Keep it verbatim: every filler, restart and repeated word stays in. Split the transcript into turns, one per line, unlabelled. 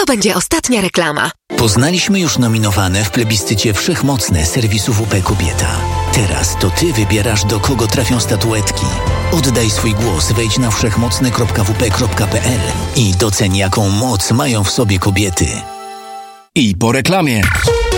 będzie ostatnia reklama.
Poznaliśmy już nominowane w plebiscycie Wszechmocne serwisu W P Kobieta. Teraz to ty wybierasz, do kogo trafią statuetki. Oddaj swój głos, wejdź na wszechmocne kropka w p kropka p l i doceń, jaką moc mają w sobie kobiety.
I po reklamie.